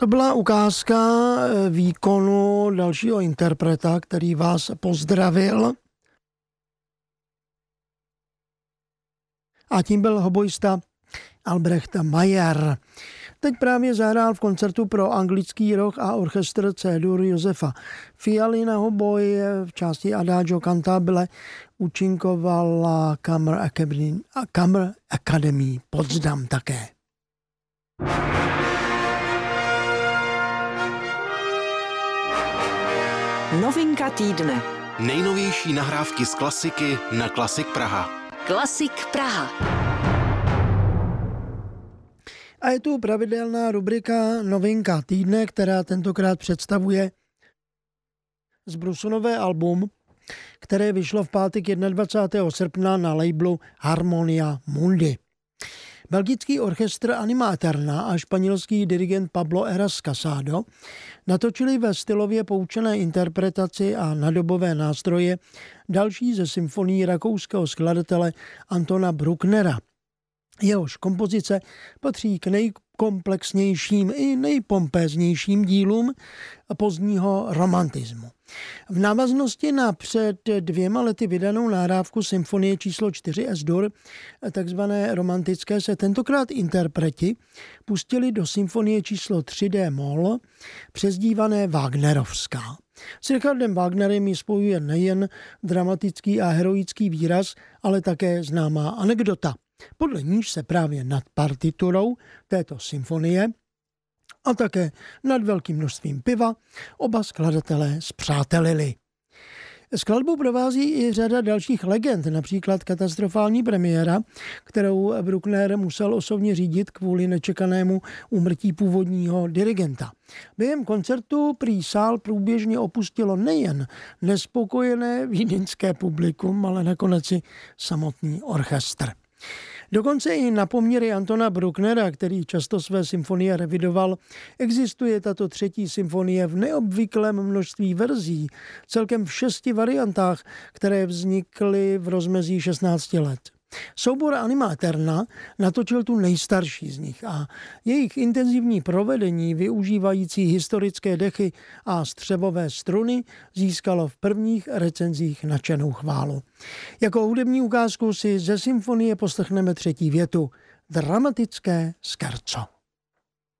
To byla ukázka výkonu dalšího interpreta, který vás pozdravil. A tím byl hobojista Albrecht Mayer. Teď právě zahrál v koncertu pro anglický roh a orchestr C-dur Josefa Fialy na hoboj. V části Adagio cantabile účinkovala Kammer Academy Potsdam také. Novinka týdne. Nejnovější nahrávky z klasiky na Klasik Praha. Klasik Praha. A je tu pravidelná rubrika Novinka týdne, která tentokrát představuje Zbrusunové album, které vyšlo v pátek 21. srpna na labelu Harmonia Mundi. Belgický orchestr Anima Eterna a španělský dirigent Pablo Heras Casado natočili ve stylově poučené interpretaci a na dobové nástroje další ze symfonií rakouského skladatele Antona Brucknera. Jehož kompozice patří k nejkomplexnějším i nejpompéznějším dílům pozdního romantismu. V návaznosti na před 2 lety vydanou nahrávku symfonie číslo 4 S-dur, takzvané romantické, se tentokrát interpreti pustili do symfonie číslo 3 D-moll, přezdívané Wagnerovská. S Richardem Wagnerem ji spojuje nejen dramatický a heroický výraz, ale také známá anekdota, podle níž se právě nad partiturou této symfonie a také nad velkým množstvím piva oba skladatelé spřátelili. Skladbu provází i řada dalších legend, například katastrofální premiéra, kterou Bruckner musel osobně řídit kvůli nečekanému úmrtí původního dirigenta. Během koncertu prý sál průběžně opustilo nejen nespokojené vídeňské publikum, ale nakonec i samotný orchestr. Dokonce i na poměry Antona Brucknera, který často své symfonie revidoval, existuje tato 3. symfonie v neobvyklém množství verzí, celkem v 6 variantách, které vznikly v rozmezí 16 let. Soubor Anima Eterna natočil tu nejstarší z nich a jejich intenzivní provedení, využívající historické dechy a střevové struny, získalo v prvních recenzích nadšenou chválu. Jako hudební ukázku si ze symfonie poslechneme 3. větu, dramatické scherzo.